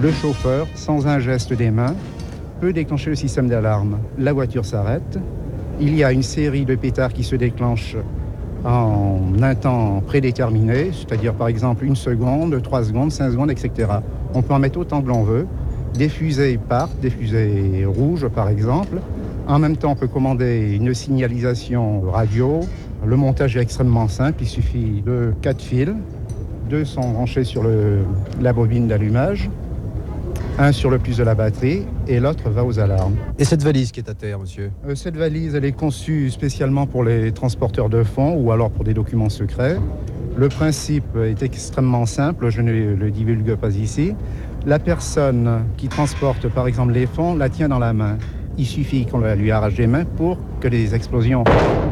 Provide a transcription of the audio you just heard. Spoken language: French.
Le chauffeur, sans un geste des mains, peut déclencher le système d'alarme. La voiture s'arrête. Il y a une série de pétards qui se déclenchent en un temps prédéterminé, c'est-à-dire par exemple 1 seconde, 3 secondes, 5 secondes, etc. On peut en mettre autant que l'on veut. Des fusées partent, des fusées rouges par exemple. En même temps, on peut commander une signalisation radio. Le montage est extrêmement simple, il suffit de 4 fils. 2 sont branchés sur la bobine d'allumage, un sur le plus de la batterie et l'autre va aux alarmes. Et cette valise qui est à terre, monsieur? Cette valise, elle est conçue spécialement pour les transporteurs de fonds ou alors pour des documents secrets. Le principe est extrêmement simple, je ne le divulgue pas ici. La personne qui transporte par exemple les fonds la tient dans la main. Il suffit qu'on lui arrache les mains pour que les explosions